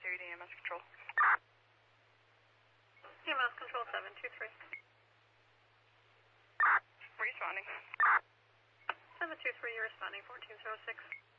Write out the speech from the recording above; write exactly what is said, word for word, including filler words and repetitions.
three to E M S Control. E M S Control seven two three. Responding. seven two three, you're responding fourteen oh six.